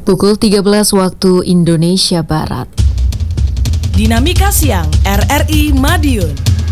Pukul 13 waktu Indonesia Barat. Dinamika Siang RRI Madiun.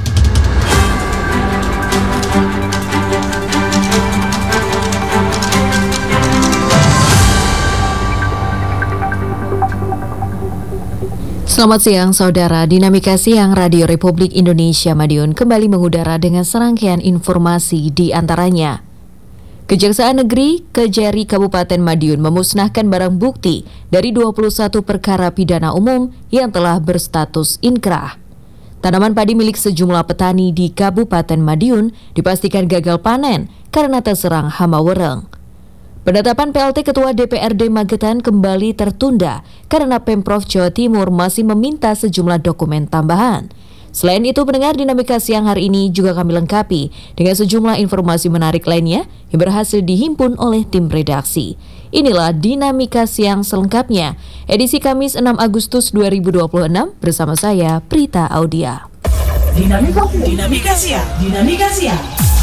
Selamat siang saudara, Dinamika Siang Radio Republik Indonesia Madiun kembali mengudara dengan serangkaian informasi di antaranya. Kejaksaan Negeri Kejari Kabupaten Madiun memusnahkan barang bukti dari 21 perkara pidana umum yang telah berstatus inkrah. Tanaman padi milik sejumlah petani di Kabupaten Madiun dipastikan gagal panen karena terserang hama wereng. Penetapan PLT Ketua DPRD Magetan kembali tertunda karena Pemprov Jawa Timur masih meminta sejumlah dokumen tambahan. Selain itu, pendengar Dinamika Siang hari ini juga kami lengkapi dengan sejumlah informasi menarik lainnya yang berhasil dihimpun oleh tim redaksi. Inilah Dinamika Siang selengkapnya, edisi Kamis 6 Agustus 2026 bersama saya, Prita Audia. Dinamika Siang.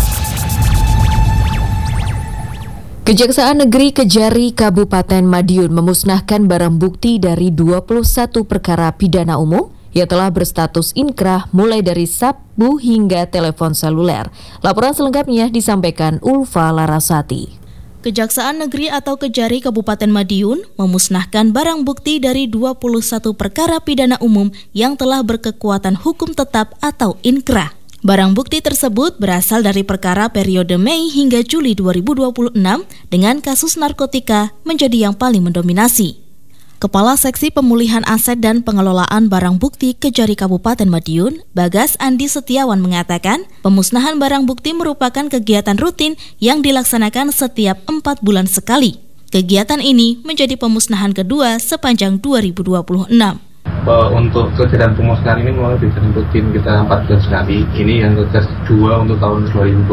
Kejaksaan Negeri Kejari Kabupaten Madiun memusnahkan barang bukti dari 21 perkara pidana umum yang telah berstatus inkrah mulai dari sabu hingga telepon seluler. Laporan selengkapnya disampaikan Ulfa Larasati. Kejaksaan Negeri atau Kejari Kabupaten Madiun memusnahkan barang bukti dari 21 perkara pidana umum yang telah berkekuatan hukum tetap atau inkrah. Barang bukti tersebut berasal dari perkara periode Mei hingga Juli 2026 dengan kasus narkotika menjadi yang paling mendominasi. Kepala Seksi Pemulihan Aset dan Pengelolaan Barang Bukti Kejari Kabupaten Madiun, Bagas Andi Setiawan mengatakan, pemusnahan barang bukti merupakan kegiatan rutin yang dilaksanakan setiap 4 bulan sekali. Kegiatan ini menjadi pemusnahan kedua sepanjang 2026. Untuk kegiatan pemusnahan ini mulai rutin kita 4 bulan sekali. Ini yang kedua untuk tahun 2026.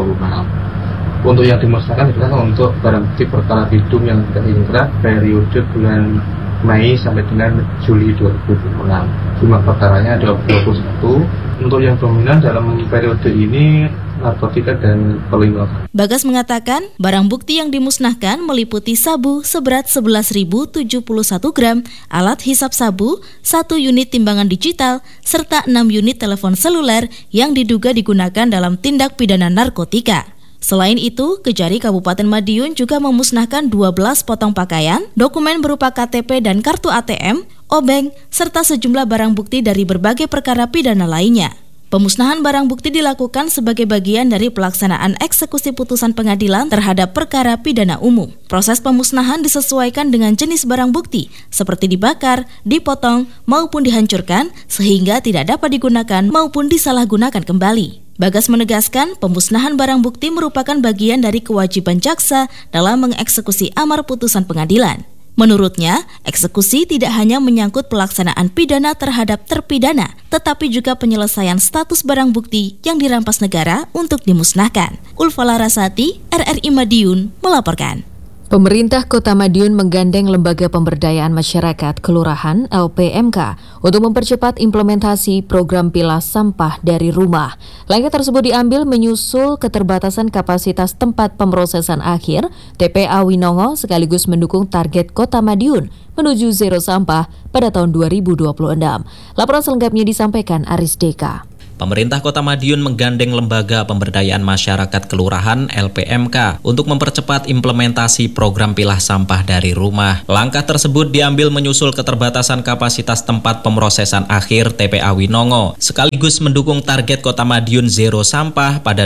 Untuk yang dimusnahkan adalah untuk barang bukti perkara bidung yang tidak inkrah periode bulan Mei sampai dengan Juli 2026. Jumlah perkaranya ada 21. Untuk yang dominan dalam periode ini narkotika dan perlindungan. Bagas mengatakan, barang bukti yang dimusnahkan meliputi sabu seberat 11.071 gram, alat hisap sabu, 1 unit timbangan digital, serta 6 unit telepon seluler yang diduga digunakan dalam tindak pidana narkotika. Selain itu, Kejari Kabupaten Madiun juga memusnahkan 12 potong pakaian, dokumen berupa KTP dan kartu ATM, obeng, serta sejumlah barang bukti dari berbagai perkara pidana lainnya. Pemusnahan barang bukti dilakukan sebagai bagian dari pelaksanaan eksekusi putusan pengadilan terhadap perkara pidana umum. Proses pemusnahan disesuaikan dengan jenis barang bukti, seperti dibakar, dipotong, maupun dihancurkan, sehingga tidak dapat digunakan maupun disalahgunakan kembali. Bagas menegaskan pemusnahan barang bukti merupakan bagian dari kewajiban jaksa dalam mengeksekusi amar putusan pengadilan. Menurutnya, eksekusi tidak hanya menyangkut pelaksanaan pidana terhadap terpidana, tetapi juga penyelesaian status barang bukti yang dirampas negara untuk dimusnahkan. Ulfa Larasati, RRI Madiun, melaporkan. Pemerintah Kota Madiun menggandeng Lembaga Pemberdayaan Masyarakat Kelurahan LPMK untuk mempercepat implementasi program pilah sampah dari rumah. Langkah tersebut diambil menyusul keterbatasan kapasitas tempat pemrosesan akhir TPA Winongo sekaligus mendukung target Kota Madiun menuju zero sampah pada tahun 2026. Laporan selengkapnya disampaikan Aris Deka. Pemerintah Kota Madiun menggandeng Lembaga Pemberdayaan Masyarakat Kelurahan LPMK untuk mempercepat implementasi program pilah sampah dari rumah. Langkah tersebut diambil menyusul keterbatasan kapasitas tempat pemrosesan akhir TPA Winongo, sekaligus mendukung target Kota Madiun zero sampah pada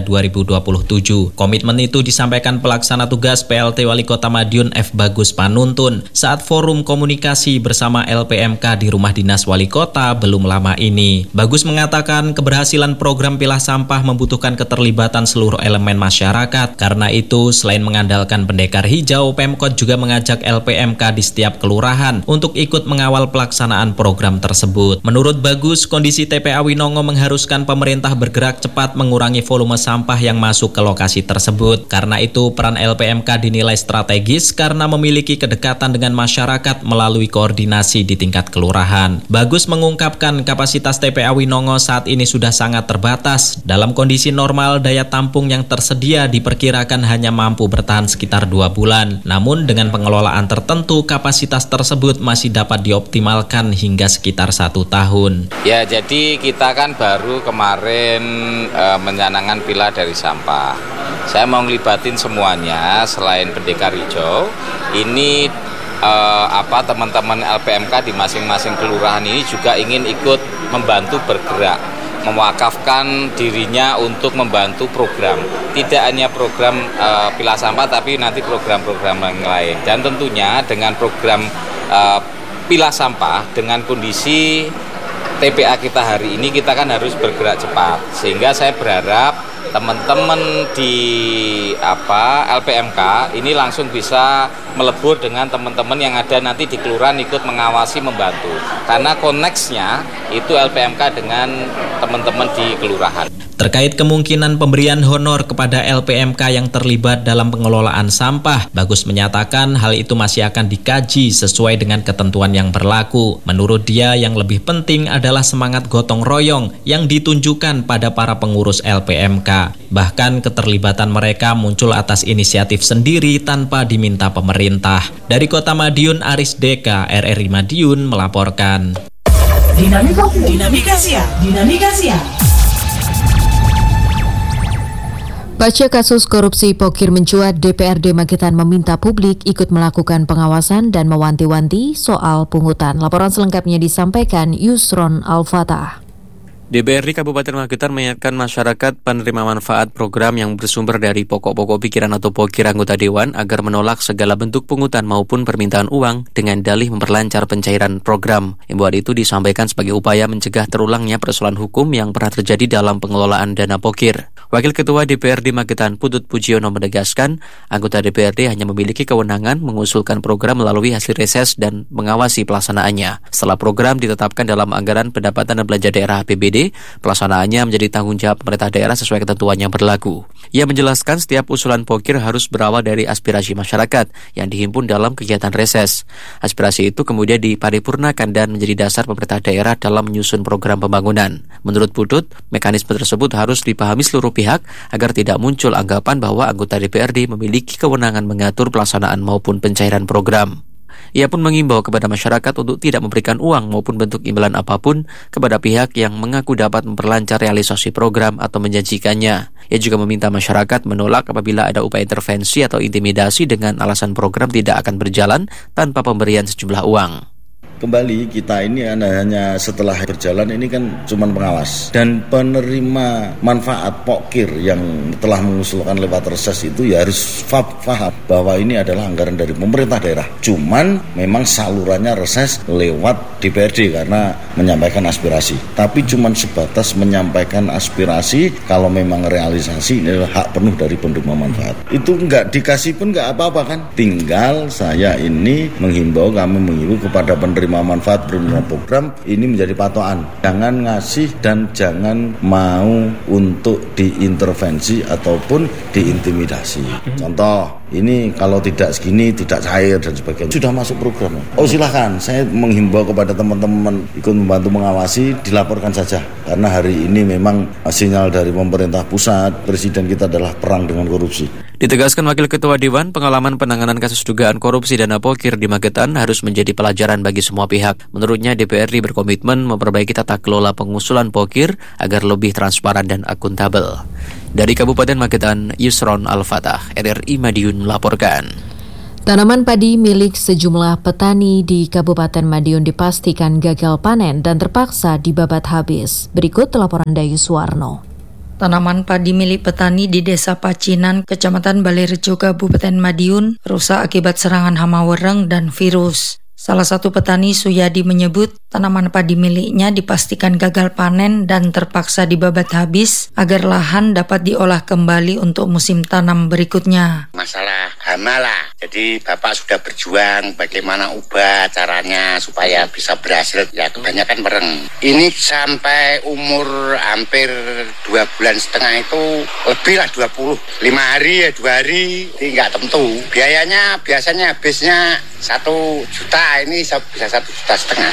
2027. Komitmen itu disampaikan pelaksana tugas PLT Wali Kota Madiun F. Bagus Panuntun saat forum komunikasi bersama LPMK di Rumah Dinas Wali Kota belum lama ini. Bagus mengatakan keberhasilan program pilah sampah membutuhkan keterlibatan seluruh elemen masyarakat. Karena itu, selain mengandalkan pendekar hijau, Pemkot juga mengajak LPMK di setiap kelurahan untuk ikut mengawal pelaksanaan program tersebut. Menurut Bagus, kondisi TPA Winongo mengharuskan pemerintah bergerak cepat mengurangi volume sampah yang masuk ke lokasi tersebut. Karena itu, peran LPMK dinilai strategis karena memiliki kedekatan dengan masyarakat melalui koordinasi di tingkat kelurahan. Bagus mengungkapkan kapasitas TPA Winongo saat ini sudah sangat terbatas. Dalam kondisi normal, daya tampung yang tersedia diperkirakan hanya mampu bertahan sekitar 2 bulan. Namun dengan pengelolaan tertentu, kapasitas tersebut masih dapat dioptimalkan hingga sekitar 1 tahun. Ya, jadi kita kan baru kemarin mencanangkan pilah dari sampah. Saya mau ngelibatin semuanya selain Pendekar Hijau. Ini teman-teman LPMK di masing-masing kelurahan ini juga ingin ikut membantu bergerak, mewakafkan dirinya untuk membantu program. Tidak hanya program pilah sampah, tapi nanti program-program yang lain. Dan tentunya dengan program pilah sampah, dengan kondisi TPA kita hari ini, kita kan harus bergerak cepat. Sehingga saya berharap teman-teman di LPMK ini langsung bisa melebur dengan teman-teman yang ada nanti di kelurahan ikut mengawasi, membantu. Karena koneksnya itu LPMK dengan teman-teman di kelurahan. Terkait kemungkinan pemberian honor kepada LPMK yang terlibat dalam pengelolaan sampah, Bagus menyatakan hal itu masih akan dikaji sesuai dengan ketentuan yang berlaku. Menurut dia, yang lebih penting adalah semangat gotong royong yang ditunjukkan pada para pengurus LPMK. Bahkan keterlibatan mereka muncul atas inisiatif sendiri tanpa diminta pemerintah. Dari Kota Madiun, Aris Deka, RRI Madiun melaporkan. Dinamika Siang. Pasca kasus korupsi Pokir mencuat, DPRD Magetan meminta publik ikut melakukan pengawasan dan mewanti-wanti soal pungutan. Laporan selengkapnya disampaikan Yusron Al-Fatah. DPRD Kabupaten Magetan mengingatkan masyarakat penerima manfaat program yang bersumber dari pokok-pokok pikiran atau pokir anggota Dewan agar menolak segala bentuk pungutan maupun permintaan uang dengan dalih memperlancar pencairan program. Himbauan itu disampaikan sebagai upaya mencegah terulangnya persoalan hukum yang pernah terjadi dalam pengelolaan dana pokir. Wakil Ketua DPRD Magetan Putut Pujiono menegaskan, anggota DPRD hanya memiliki kewenangan mengusulkan program melalui hasil reses dan mengawasi pelaksanaannya. Setelah program ditetapkan dalam anggaran pendapatan dan belanja daerah APBD, pelaksanaannya menjadi tanggung jawab pemerintah daerah sesuai ketentuan yang berlaku. Ia menjelaskan setiap usulan pokir harus berawal dari aspirasi masyarakat yang dihimpun dalam kegiatan reses. Aspirasi itu kemudian diparipurnakan dan menjadi dasar pemerintah daerah dalam menyusun program pembangunan. Menurut Putut, mekanisme tersebut harus dipahami seluruh pihak agar tidak muncul anggapan bahwa anggota DPRD memiliki kewenangan mengatur pelaksanaan maupun pencairan program. Ia pun mengimbau kepada masyarakat untuk tidak memberikan uang maupun bentuk imbalan apapun kepada pihak yang mengaku dapat memperlancar realisasi program atau menjanjikannya. Ia juga meminta masyarakat menolak apabila ada upaya intervensi atau intimidasi dengan alasan program tidak akan berjalan tanpa pemberian sejumlah uang. Kembali kita ini hanya setelah berjalan ini kan cuma pengawas, dan penerima manfaat pokir yang telah mengusulkan lewat reses itu ya harus paham bahwa ini adalah anggaran dari pemerintah daerah. Cuman memang salurannya reses lewat DPRD karena menyampaikan aspirasi. Tapi cuma sebatas menyampaikan aspirasi, kalau memang realisasi ini adalah hak penuh dari penerima manfaat. Itu enggak dikasih pun enggak apa-apa kan. Tinggal saya ini kami menghimbau kepada penerima manfaat penerima program ini menjadi patokan. Jangan ngasih dan jangan mau untuk diintervensi ataupun diintimidasi. Contoh, ini kalau tidak segini tidak cair dan sebagainya. Sudah masuk program. Oh silahkan, saya menghimbau kepada teman-teman ikut membantu mengawasi, dilaporkan saja. Karena hari ini memang sinyal dari pemerintah pusat, presiden kita adalah perang dengan korupsi. Ditegaskan Wakil Ketua Dewan, pengalaman penanganan kasus dugaan korupsi dana pokir di Magetan harus menjadi pelajaran bagi semua pihak. Menurutnya DPRD berkomitmen memperbaiki tata kelola pengusulan pokir agar lebih transparan dan akuntabel. Dari Kabupaten Magetan, Yusron Al-Fatah, RRI Madiun melaporkan. Tanaman padi milik sejumlah petani di Kabupaten Madiun dipastikan gagal panen dan terpaksa dibabat habis. Berikut laporan Dayu Suwarno. Tanaman padi milik petani di Desa Pacinan, Kecamatan Balerejo, Kabupaten Madiun, rusak akibat serangan hama wereng dan virus. Salah satu petani, Suyadi, menyebut tanaman padi miliknya dipastikan gagal panen dan terpaksa dibabat habis agar lahan dapat diolah kembali untuk musim tanam berikutnya. Masalah hama lah, jadi Bapak sudah berjuang bagaimana ubah caranya supaya bisa berhasil, ya kebanyakan mereng. Ini sampai umur hampir 2,5 bulan itu lebih lah 20, 5 hari ya 2 hari, ini nggak tentu. Biayanya biasanya habisnya 1 juta, ini bisa 1,5 juta. Ya rugi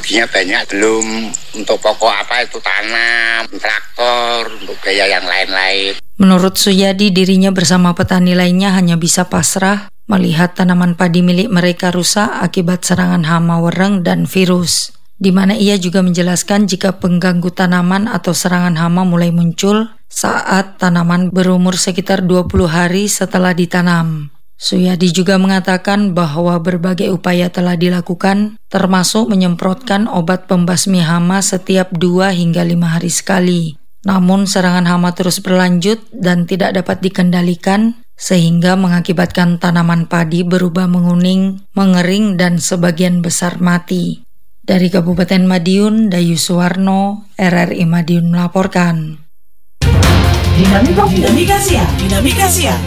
ruginya banyak, belum untuk pokok itu tanam, traktor, untuk biaya yang lain-lain. Menurut Suyadi, dirinya bersama petani lainnya hanya bisa pasrah melihat tanaman padi milik mereka rusak akibat serangan hama wereng dan virus. Di mana ia juga menjelaskan jika pengganggu tanaman atau serangan hama mulai muncul saat tanaman berumur sekitar 20 hari setelah ditanam. Suyadi juga mengatakan bahwa berbagai upaya telah dilakukan, termasuk menyemprotkan obat pembasmi hama setiap 2 hingga 5 hari sekali. Namun serangan hama terus berlanjut dan tidak dapat dikendalikan, sehingga mengakibatkan tanaman padi berubah menguning, mengering, dan sebagian besar mati. Dari Kabupaten Madiun, Dayu Suwarno, RRI Madiun melaporkan. Dinamika Siang.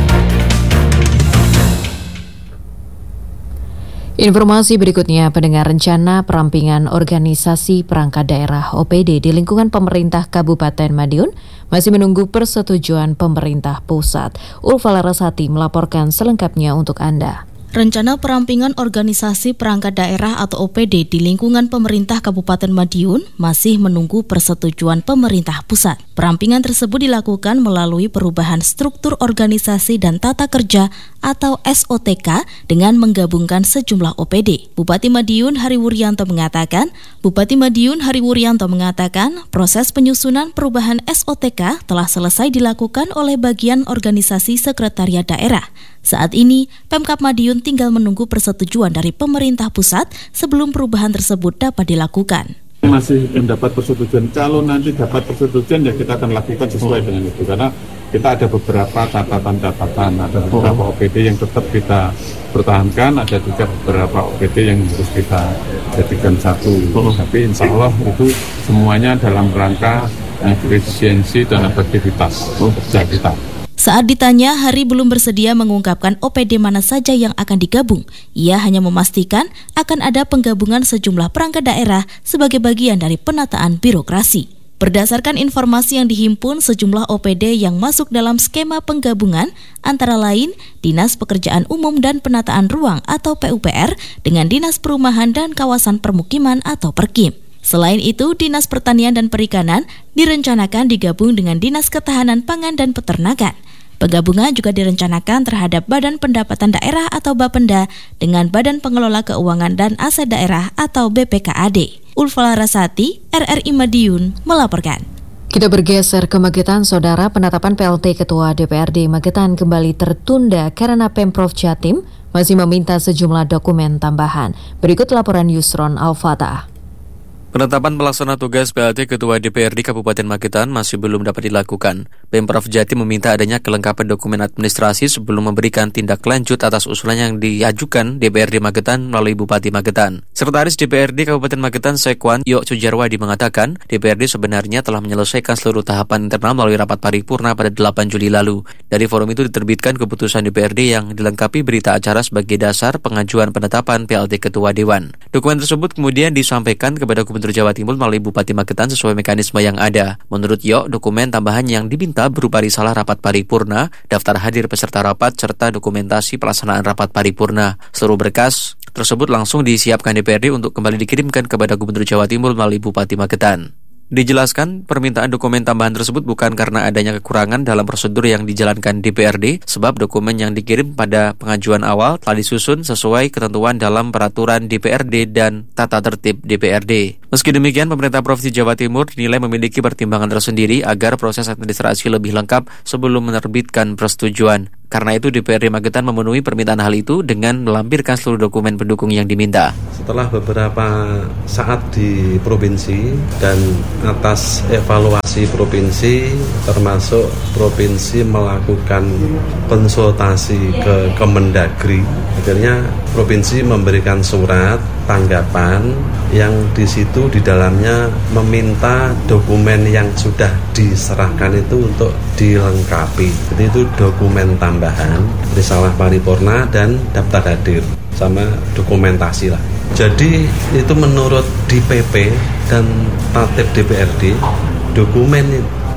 Informasi berikutnya, pendengar, rencana perampingan organisasi perangkat daerah OPD di lingkungan pemerintah Kabupaten Madiun masih menunggu persetujuan pemerintah pusat. Ulfa Larasati melaporkan selengkapnya untuk Anda. Rencana perampingan organisasi perangkat daerah atau OPD di lingkungan pemerintah Kabupaten Madiun masih menunggu persetujuan pemerintah pusat. Perampingan tersebut dilakukan melalui perubahan struktur organisasi dan tata kerja atau SOTK dengan menggabungkan sejumlah OPD. Bupati Madiun Hari Wuryanto mengatakan proses penyusunan perubahan SOTK telah selesai dilakukan oleh bagian organisasi sekretariat daerah. Saat ini, Pemkab Madiun tinggal menunggu persetujuan dari pemerintah pusat sebelum perubahan tersebut dapat dilakukan. Masih mendapat persetujuan, kalau nanti dapat persetujuan ya kita akan lakukan sesuai dengan itu, karena kita ada beberapa catatan, ada beberapa OPD yang tetap kita pertahankan, ada juga beberapa OPD yang harus kita jadikan satu. Tapi insya Allah itu semuanya dalam rangka efisiensi dan efektivitas kerja kita. Saat ditanya, Hari belum bersedia mengungkapkan OPD mana saja yang akan digabung. Ia hanya memastikan akan ada penggabungan sejumlah perangkat daerah sebagai bagian dari penataan birokrasi. Berdasarkan informasi yang dihimpun, sejumlah OPD yang masuk dalam skema penggabungan antara lain Dinas Pekerjaan Umum dan Penataan Ruang atau PUPR dengan Dinas Perumahan dan Kawasan Permukiman atau Perkim. Selain itu, Dinas Pertanian dan Perikanan direncanakan digabung dengan Dinas Ketahanan Pangan dan Peternakan. Penggabungan juga direncanakan terhadap Badan Pendapatan Daerah atau Bapenda dengan Badan Pengelola Keuangan dan Aset Daerah atau BPKAD. Ulfa Larasati, RRI Madiun, melaporkan. Kita bergeser ke Magetan, Saudara. Penetapan PLT Ketua DPRD Magetan kembali tertunda karena Pemprov Jatim masih meminta sejumlah dokumen tambahan. Berikut laporan Yusron Al-Fatah. Penetapan pelaksana tugas PLT Ketua DPRD Kabupaten Magetan masih belum dapat dilakukan. Pemprov Jatim meminta adanya kelengkapan dokumen administrasi sebelum memberikan tindak lanjut atas usulan yang diajukan DPRD Magetan melalui Bupati Magetan. Sekretaris DPRD Kabupaten Magetan Sekwan Yok Sujarwadi mengatakan, DPRD sebenarnya telah menyelesaikan seluruh tahapan internal melalui rapat paripurna pada 8 Juli lalu. Dari forum itu diterbitkan keputusan DPRD yang dilengkapi berita acara sebagai dasar pengajuan penetapan PLT Ketua Dewan. Dokumen tersebut kemudian disampaikan kepada Gubernur Jawa Timur melalui Bupati Magetan sesuai mekanisme yang ada. Menurut Yok, dokumen tambahan yang diminta berupa risalah rapat paripurna, daftar hadir peserta rapat, serta dokumentasi pelaksanaan rapat paripurna. Seluruh berkas tersebut langsung disiapkan DPRD untuk kembali dikirimkan kepada Gubernur Jawa Timur melalui Bupati Magetan. Dijelaskan, permintaan dokumen tambahan tersebut bukan karena adanya kekurangan dalam prosedur yang dijalankan DPRD, sebab dokumen yang dikirim pada pengajuan awal telah disusun sesuai ketentuan dalam peraturan DPRD dan tata tertib DPRD. Meski demikian, pemerintah Provinsi Jawa Timur dinilai memiliki pertimbangan tersendiri agar proses administrasi lebih lengkap sebelum menerbitkan persetujuan. Karena itu DPRD Magetan memenuhi permintaan hal itu dengan melampirkan seluruh dokumen pendukung yang diminta. Setelah beberapa saat di provinsi dan atas evaluasi provinsi, termasuk provinsi melakukan konsultasi ke Kemendagri, akhirnya provinsi memberikan surat tanggapan yang di situ di dalamnya meminta dokumen yang sudah diserahkan itu untuk dilengkapi. Jadi itu dokumen tambahan, risalah paripurna dan daftar hadir sama dokumentasi lah. Jadi itu menurut DPP dan Tatip DPRD, dokumen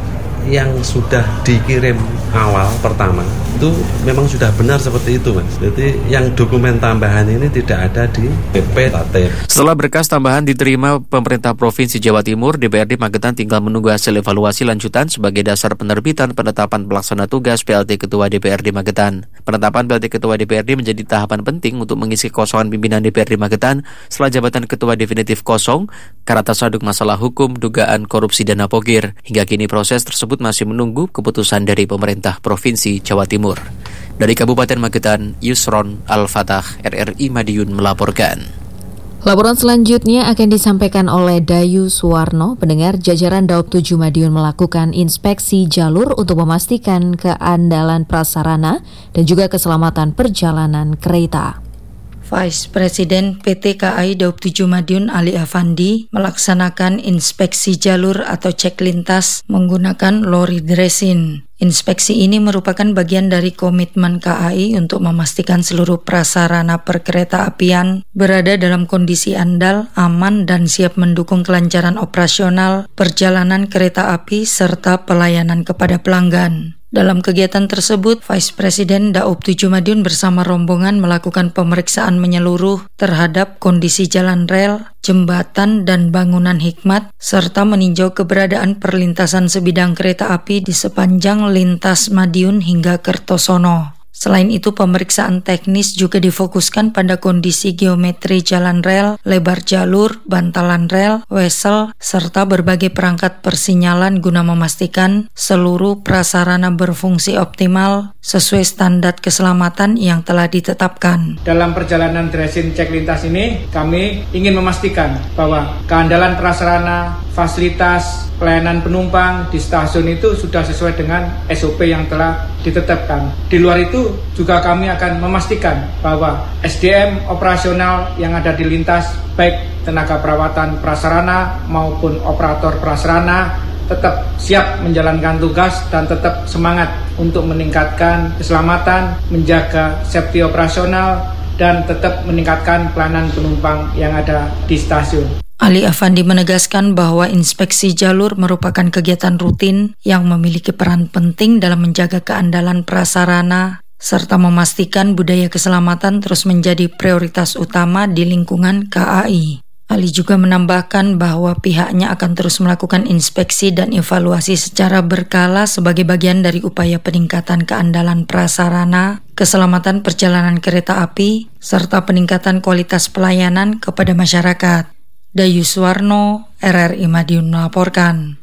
yang sudah dikirim awal pertama itu memang sudah benar seperti itu, Mas. Jadi yang dokumen tambahan ini tidak ada di PP Tatip. Setelah berkas tambahan diterima pemerintah Provinsi Jawa Timur, DPRD Magetan tinggal menunggu hasil evaluasi lanjutan sebagai dasar penerbitan penetapan pelaksana tugas PLT Ketua DPRD Magetan. Penetapan PLT Ketua DPRD menjadi tahapan penting untuk mengisi kekosongan pimpinan DPRD Magetan setelah jabatan ketua definitif kosong karena tersaduk masalah hukum dugaan korupsi dana pokir. Hingga kini proses tersebut masih menunggu keputusan dari pemerintah Provinsi Jawa Timur. Dari Kabupaten Magetan, Yusron Al-Fatah, RRI Madiun melaporkan. Laporan selanjutnya akan disampaikan oleh Dayu Suwarno. Pendengar, jajaran Daob 7 Madiun melakukan inspeksi jalur untuk memastikan keandalan prasarana dan juga keselamatan perjalanan kereta. Vice Presiden PT KAI Daob 7 Madiun Ali Afandi melaksanakan inspeksi jalur atau cek lintas menggunakan lori dresin. Inspeksi ini merupakan bagian dari komitmen KAI untuk memastikan seluruh prasarana perkereta-apian berada dalam kondisi andal, aman, dan siap mendukung kelancaran operasional perjalanan kereta api serta pelayanan kepada pelanggan. Dalam kegiatan tersebut, Vice Presiden Daob 7 Madiun bersama rombongan melakukan pemeriksaan menyeluruh terhadap kondisi jalan rel, jembatan, dan bangunan hikmat, serta meninjau keberadaan perlintasan sebidang kereta api di sepanjang lintas Madiun hingga Kertosono. Selain itu, pemeriksaan teknis juga difokuskan pada kondisi geometri jalan rel, lebar jalur, bantalan rel, wesel, serta berbagai perangkat persinyalan guna memastikan seluruh prasarana berfungsi optimal sesuai standar keselamatan yang telah ditetapkan. Dalam perjalanan dresin cek lintas ini, kami ingin memastikan bahwa keandalan prasarana, fasilitas, pelayanan penumpang di stasiun itu sudah sesuai dengan SOP yang telah ditetapkan. Di luar itu juga kami akan memastikan bahwa SDM operasional yang ada di lintas, baik tenaga perawatan prasarana maupun operator prasarana, tetap siap menjalankan tugas dan tetap semangat untuk meningkatkan keselamatan, menjaga safety operasional, dan tetap meningkatkan pelayanan penumpang yang ada di stasiun. Ali Afandi menegaskan bahwa inspeksi jalur merupakan kegiatan rutin yang memiliki peran penting dalam menjaga keandalan prasarana serta memastikan budaya keselamatan terus menjadi prioritas utama di lingkungan KAI. Ali juga menambahkan bahwa pihaknya akan terus melakukan inspeksi dan evaluasi secara berkala sebagai bagian dari upaya peningkatan keandalan prasarana, keselamatan perjalanan kereta api, serta peningkatan kualitas pelayanan kepada masyarakat. Dayu Suwarno, RRI Madiun melaporkan.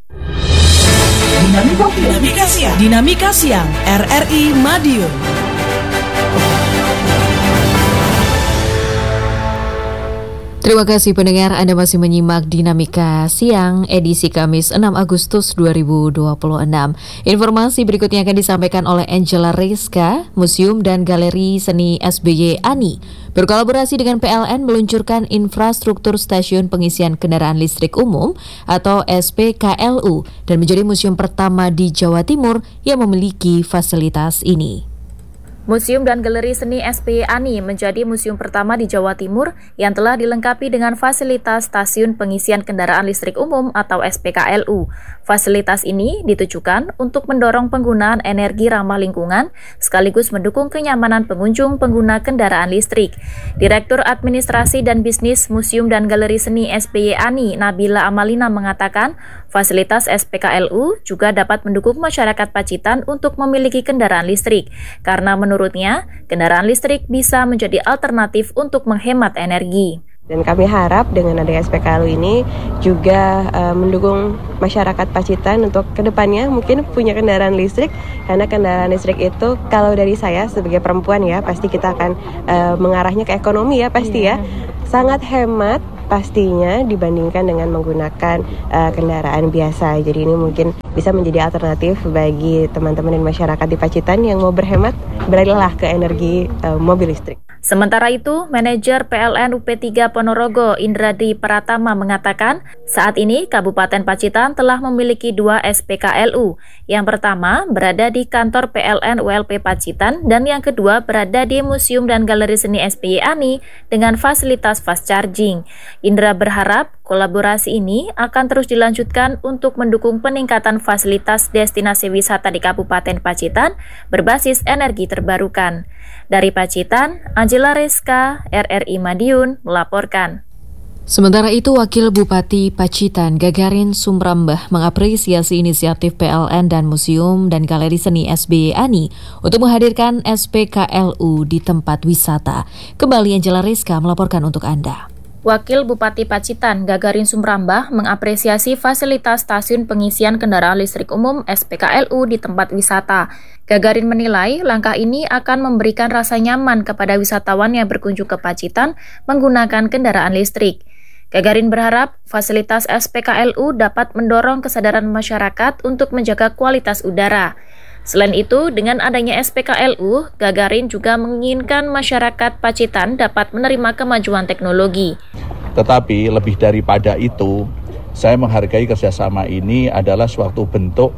Dinamika Siang, RRI Madiun. Terima kasih pendengar, Anda masih menyimak Dinamika Siang edisi Kamis 6 Agustus 2026. Informasi berikutnya akan disampaikan oleh Angela Rizka. Museum dan Galeri Seni SBY ANI berkolaborasi dengan PLN meluncurkan infrastruktur stasiun pengisian kendaraan listrik umum atau SPKLU dan menjadi museum pertama di Jawa Timur yang memiliki fasilitas ini. Museum dan Galeri Seni SBY ANI menjadi museum pertama di Jawa Timur yang telah dilengkapi dengan fasilitas stasiun pengisian kendaraan listrik umum atau SPKLU. Fasilitas ini ditujukan untuk mendorong penggunaan energi ramah lingkungan sekaligus mendukung kenyamanan pengunjung pengguna kendaraan listrik. Direktur Administrasi dan Bisnis Museum dan Galeri Seni SBY ANI, Nabila Amalina mengatakan, fasilitas SPKLU juga dapat mendukung masyarakat Pacitan untuk memiliki kendaraan listrik karena menurutnya, kendaraan listrik bisa menjadi alternatif untuk menghemat energi. Dan kami harap dengan adanya SPKLU ini juga mendukung masyarakat Pacitan untuk kedepannya mungkin punya kendaraan listrik, karena kendaraan listrik itu kalau dari saya sebagai perempuan ya pasti kita akan mengarahnya ke ekonomi ya pasti ya, sangat hemat pastinya dibandingkan dengan menggunakan kendaraan biasa. Jadi ini mungkin bisa menjadi alternatif bagi teman-teman dan masyarakat di Pacitan yang mau berhemat, beralihlah ke energi mobil listrik. Sementara itu, manajer PLN UP3 Ponorogo Indradi Pratama mengatakan, saat ini Kabupaten Pacitan telah memiliki 2 SPKLU. Yang pertama berada di kantor PLN ULP Pacitan dan yang kedua berada di Museum dan Galeri Seni SBY ANI dengan fasilitas fast charging. Indra berharap kolaborasi ini akan terus dilanjutkan untuk mendukung peningkatan fasilitas destinasi wisata di Kabupaten Pacitan berbasis energi terbarukan. Dari Pacitan, Angela Reska, RRI Madiun, melaporkan. Sementara itu, Wakil Bupati Pacitan Gagarin Sumrambah mengapresiasi inisiatif PLN dan Museum dan Galeri Seni SBY Ani untuk menghadirkan SPKLU di tempat wisata. Kembali Angela Reska melaporkan untuk Anda. Wakil Bupati Pacitan Gagarin Sumrambah mengapresiasi fasilitas stasiun pengisian kendaraan listrik umum SPKLU di tempat wisata. Gagarin menilai langkah ini akan memberikan rasa nyaman kepada wisatawan yang berkunjung ke Pacitan menggunakan kendaraan listrik. Gagarin berharap fasilitas SPKLU dapat mendorong kesadaran masyarakat untuk menjaga kualitas udara. Selain itu, dengan adanya SPKLU, Gagarin juga menginginkan masyarakat Pacitan dapat menerima kemajuan teknologi. Tetapi lebih daripada itu, saya menghargai kerjasama ini adalah suatu bentuk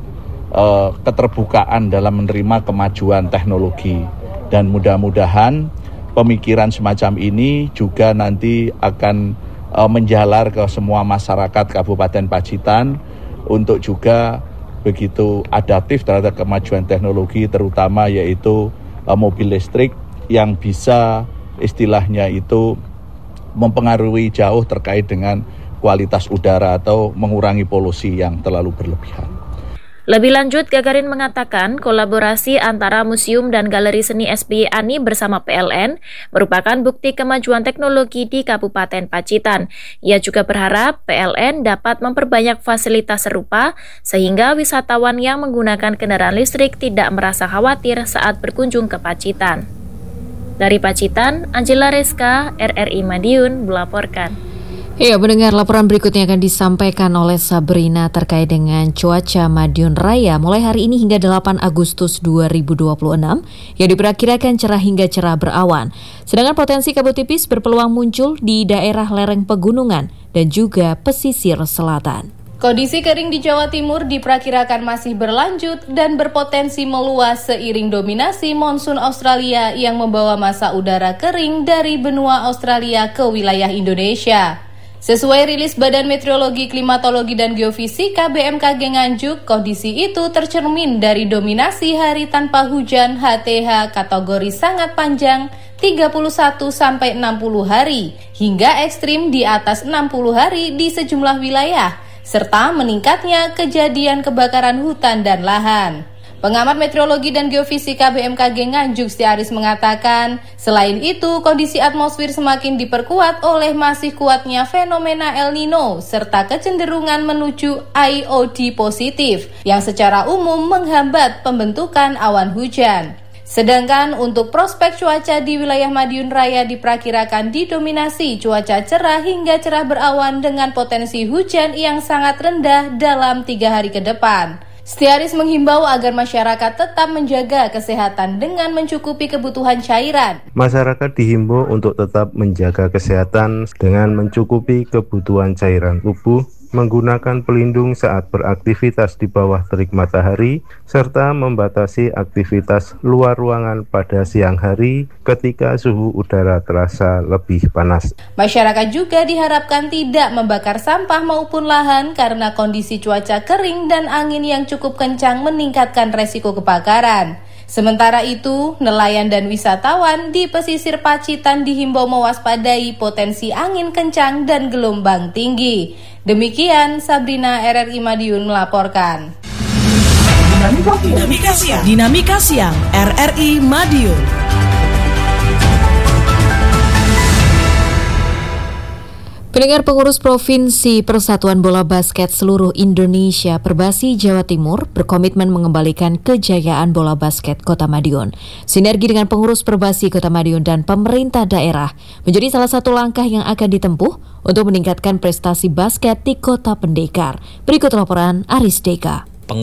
keterbukaan dalam menerima kemajuan teknologi. Dan mudah-mudahan pemikiran semacam ini juga nanti akan menjalar ke semua masyarakat Kabupaten Pacitan untuk juga begitu adaptif terhadap kemajuan teknologi, terutama yaitu mobil listrik yang bisa istilahnya itu mempengaruhi jauh terkait dengan kualitas udara atau mengurangi polusi yang terlalu berlebihan. Lebih lanjut, Gagarin mengatakan kolaborasi antara Museum dan Galeri Seni SBY Ani bersama PLN merupakan bukti kemajuan teknologi di Kabupaten Pacitan. Ia juga berharap PLN dapat memperbanyak fasilitas serupa sehingga wisatawan yang menggunakan kendaraan listrik tidak merasa khawatir saat berkunjung ke Pacitan. Dari Pacitan, Angela Reska, RRI Madiun melaporkan. Ya, mendengar laporan berikutnya akan disampaikan oleh Sabrina terkait dengan cuaca Madiun Raya mulai hari ini hingga 8 Agustus 2026 yang diperkirakan cerah hingga cerah berawan. Sedangkan potensi kabut tipis berpeluang muncul di daerah lereng pegunungan dan juga pesisir selatan. Kondisi kering di Jawa Timur diperkirakan masih berlanjut dan berpotensi meluas seiring dominasi monsun Australia yang membawa massa udara kering dari benua Australia ke wilayah Indonesia. Sesuai rilis Badan Meteorologi, Klimatologi, dan Geofisika BMKG Nganjuk, kondisi itu tercermin dari dominasi hari tanpa hujan HTH kategori sangat panjang 31-60 hari hingga ekstrim di atas 60 hari di sejumlah wilayah, serta meningkatnya kejadian kebakaran hutan dan lahan. Pengamat meteorologi dan geofisika BMKG Nganjuk Stiaris mengatakan, selain itu kondisi atmosfer semakin diperkuat oleh masih kuatnya fenomena El Nino serta kecenderungan menuju IOD positif yang secara umum menghambat pembentukan awan hujan. Sedangkan untuk prospek cuaca di wilayah Madiun Raya diperkirakan didominasi cuaca cerah hingga cerah berawan dengan potensi hujan yang sangat rendah dalam 3 hari ke depan. Stiaris menghimbau agar masyarakat tetap menjaga kesehatan dengan mencukupi kebutuhan cairan. Masyarakat dihimbau untuk tetap menjaga kesehatan dengan mencukupi kebutuhan cairan tubuh, menggunakan pelindung saat beraktivitas di bawah terik matahari, serta membatasi aktivitas luar ruangan pada siang hari ketika suhu udara terasa lebih panas. Masyarakat juga diharapkan tidak membakar sampah maupun lahan karena kondisi cuaca kering dan angin yang cukup kencang meningkatkan resiko kebakaran. Sementara itu, nelayan dan wisatawan di pesisir Pacitan dihimbau mewaspadai potensi angin kencang dan gelombang tinggi. Demikian Sabrina, RRI Madiun melaporkan. Dinamika Siang RRI Madiun. Pendengar, pengurus Provinsi Persatuan Bola Basket Seluruh Indonesia Perbasi Jawa Timur berkomitmen mengembalikan kejayaan bola basket Kota Madiun. Sinergi dengan pengurus Perbasi Kota Madiun dan pemerintah daerah menjadi salah satu langkah yang akan ditempuh untuk meningkatkan prestasi basket di Kota Pendekar. Berikut laporan Aris Deka.